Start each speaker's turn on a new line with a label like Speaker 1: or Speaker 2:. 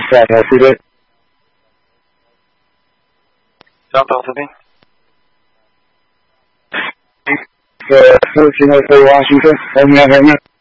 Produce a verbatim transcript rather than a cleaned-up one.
Speaker 1: Flight Altitude.
Speaker 2: South Altitude.
Speaker 1: Uh, fourteen oh four Washington, over and out here now.